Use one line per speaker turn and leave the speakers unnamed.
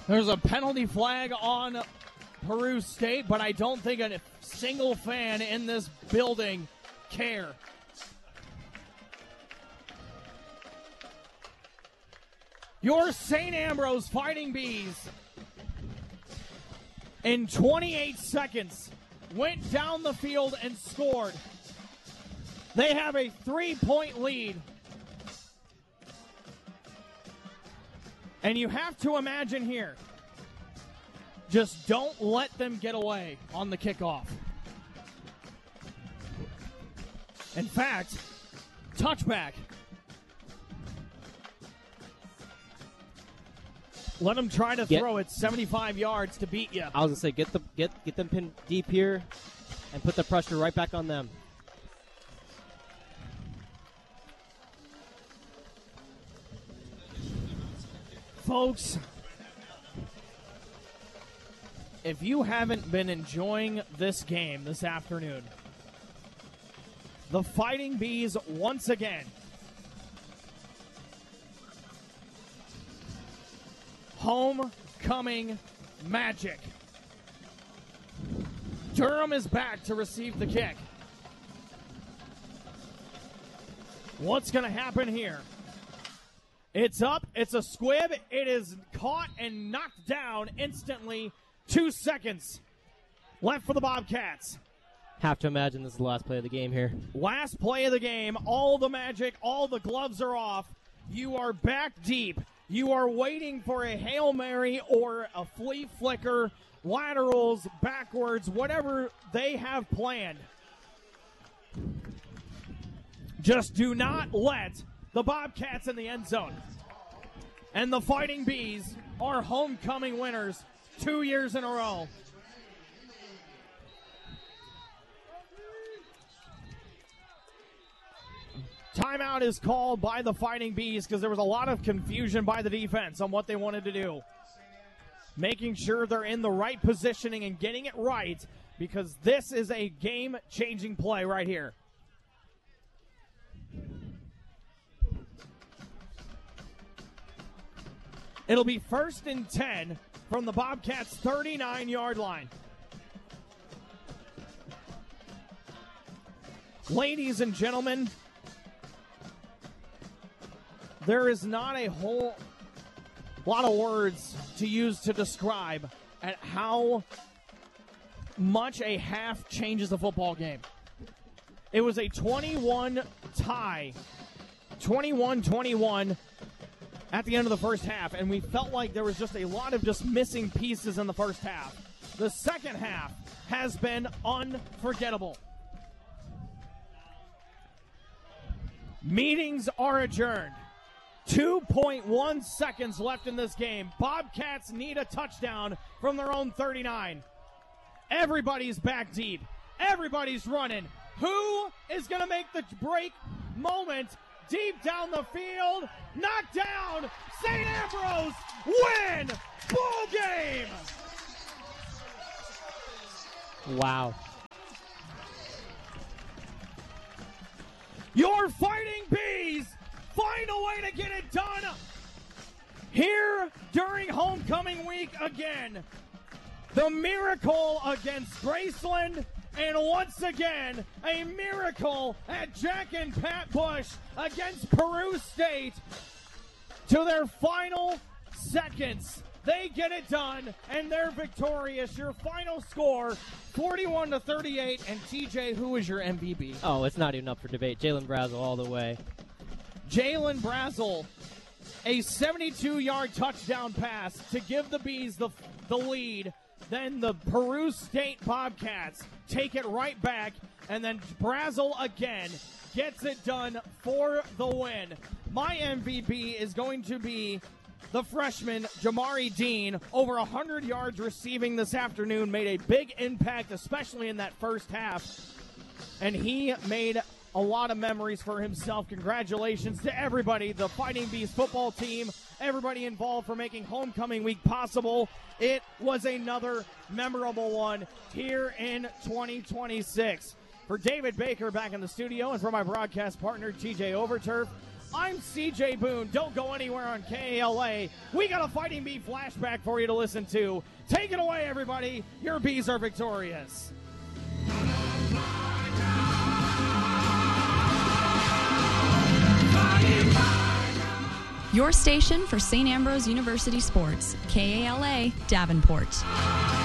There's a penalty flag on Peru State, but I don't think a single fan in this building care. Your St. Ambrose Fighting Bees, in 28 seconds, went down the field and scored. They have a 3-point lead. And you have to imagine here, just don't let them get away on the kickoff. In fact, touchback. Let them try to throw it 75 yards to beat you.
I was going to say, get them pinned deep here and put the pressure right back on them.
Folks, if you haven't been enjoying this game this afternoon, the Fighting Bees once again homecoming magic. Durham is back to receive the kick. What's going to happen here? It's up. It's a squib. It is caught and knocked down instantly. 2 seconds left for the Bobcats.
Have to imagine this is the last play of the game here.
Last play of the game. All the magic, all the gloves are off. You are back deep. You are waiting for a Hail Mary or a flea flicker, laterals, backwards, whatever they have planned. Just do not let the Bobcats in the end zone. And the Fighting Bees are homecoming winners 2 years in a row. Timeout is called by the Fighting Bees because there was a lot of confusion by the defense on what they wanted to do. Making sure they're in the right positioning and getting it right because this is a game-changing play right here. It'll be 1st and 10 from the Bobcats' 39-yard line. Ladies and gentlemen, there is not a whole lot of words to use to describe at how much a half changes a football game. It was a 21 tie, 21-21 at the end of the first half, and we felt like there was just a lot of just missing pieces in the first half. The second half has been unforgettable. Meetings are adjourned. 2.1 seconds left in this game. Bobcats need a touchdown from their own 39. Everybody's back deep. Everybody's running. Who is going to make the break moment? Deep down the field, knocked down, St. Ambrose win ball game.
Wow.
Your Fighting Bees find a way to get it done here during homecoming week again. The miracle against Graceland. And once again, a miracle at Jack and Pat Bush against Peru State. To their final seconds, they get it done, and they're victorious. Your final score, 41-38. And TJ, who is your MVP?
Oh, it's not even up for debate. Jalen Brazel all the way.
Jalen Brazel, a 72-yard touchdown pass to give the Bees the lead. Then the Peru State Bobcats take it right back, and then Brazel again gets it done for the win. My MVP is going to be the freshman Jamari Dean, over 100 yards receiving this afternoon, made a big impact, especially in that first half, and he made a lot of memories for himself. Congratulations to everybody, the Fighting Bees football team, everybody involved for making homecoming week possible. It was another memorable one here in 2026. For David Baker back in the studio and for my broadcast partner, TJ Overturf, I'm CJ Boone. Don't go anywhere on KALA. We got a Fighting Bee flashback for you to listen to. Take it away, everybody. Your Bees are victorious.
Your station for St. Ambrose University Sports, KALA, Davenport.